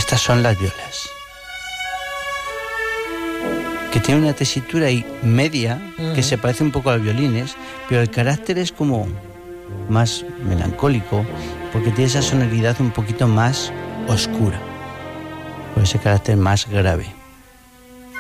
Estas son las violas, que tienen una tesitura ahí media, que se parece un poco a los violines, pero el carácter es como más melancólico, porque tiene esa sonoridad un poquito más oscura, con ese carácter más grave.